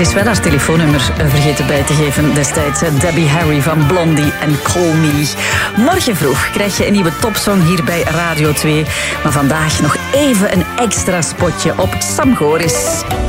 ze is wel haar telefoonnummer vergeten bij te geven destijds. Debbie Harry van Blondie en Call Me. Morgen vroeg krijg je een nieuwe topsong hier bij Radio 2. Maar vandaag nog even een extra spotje op Sam Goris.